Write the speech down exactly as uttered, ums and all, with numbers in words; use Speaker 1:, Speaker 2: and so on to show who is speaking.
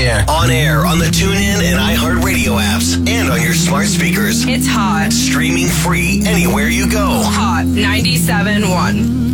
Speaker 1: here.
Speaker 2: On air on the TuneIn and iHeartRadio apps and on your smart speakers.
Speaker 3: It's hot.
Speaker 2: Streaming free anywhere you go.
Speaker 3: Hot ninety-seven point one.